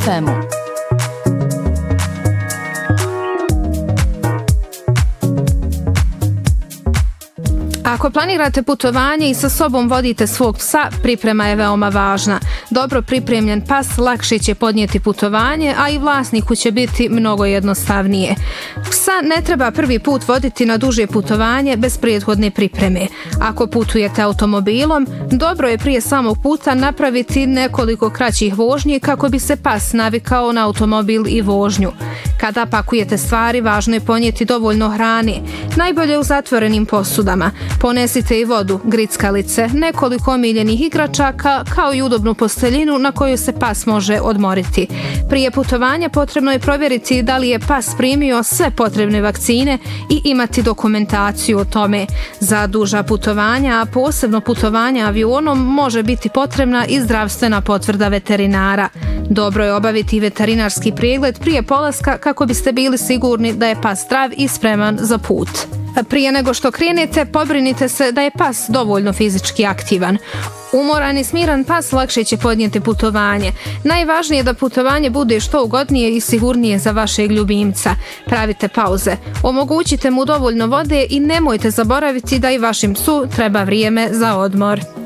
FM-u. Ako planirate putovanje i sa sobom vodite svog psa, priprema je veoma važna. Dobro pripremljen pas lakše će podnijeti putovanje, a i vlasniku će biti mnogo jednostavnije. Psa ne treba prvi put voditi na duže putovanje bez prethodne pripreme. Ako putujete automobilom, dobro je prije samog puta napraviti nekoliko kraćih vožnji kako bi se pas navikao na automobil i vožnju. Kada pakujete stvari, važno je ponijeti dovoljno hrane, najbolje u zatvorenim posudama. Ponesite i vodu, grickalice, nekoliko omiljenih igračaka, kao i udobnu posteljinu na kojoj se pas može odmoriti. Prije putovanja potrebno je provjeriti da li je pas primio sve potrebne vakcine i imati dokumentaciju o tome. Za duža putovanja, a posebno putovanja avionom, može biti potrebna i zdravstvena potvrda veterinara. Dobro je obaviti veterinarski pregled prije polaska kako biste bili sigurni da je pas zdrav i spreman za put. Prije nego što krenete, pobrinite se da je pas dovoljno fizički aktivan. Umoran i smiran pas lakše će podnijeti putovanje. Najvažnije je da putovanje bude što ugodnije i sigurnije za vašeg ljubimca. Pravite pauze, omogućite mu dovoljno vode i nemojte zaboraviti da i vašim psu treba vrijeme za odmor.